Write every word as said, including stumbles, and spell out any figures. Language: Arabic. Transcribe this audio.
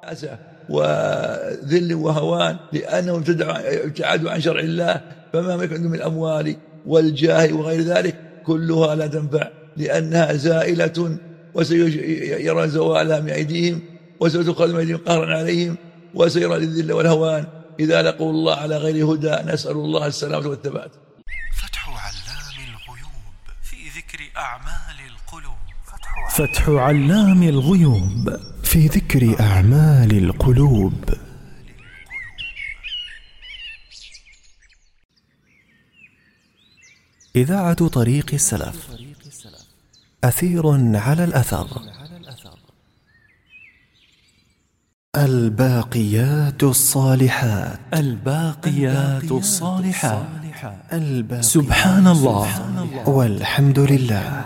وذل وهوان لأنهم ابتعدوا عن شرع الله، فما يكون من الأموال والجاه وغير ذلك كلها لا تنفع، لأنها زائلة وسيرى زوالها من أيديهم، وستأخذ من أيديهم قهرا عليهم، وسيرى للذل والهوان إذا لقوا الله على غير هدى. نسأل الله السلامة والثبات. فتح علام الغيوب في ذكر أعمال القلوب. فتح علام الغيوب في ذكر أعمال القلوب. إذاعة طريق السلف، أثير على الأثر. الباقيات الصالحات. الباقيات الصالحات. سبحان الله والحمد لله.